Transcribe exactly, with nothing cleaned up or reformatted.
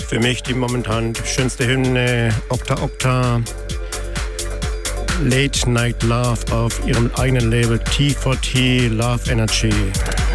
Für mich die momentan schönste Hymne, Okta Okta, Late Night Love auf ihrem eigenen Label T vier T Love Energy.